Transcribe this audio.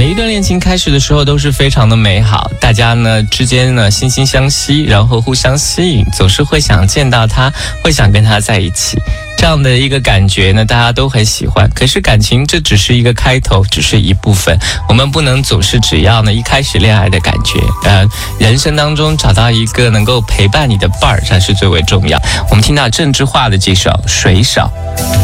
每一段恋情开始的时候都是非常的美好，大家呢之间呢惺惺相惜，然后互相吸引，总是会想见到他，会想跟他在一起。这样的一个感觉呢，大家都很喜欢。可是感情这只是一个开头，只是一部分。我们不能总是只要呢一开始恋爱的感觉。人生当中找到一个能够陪伴你的伴儿，才是最为重要。我们听到郑智化的这首《水手》。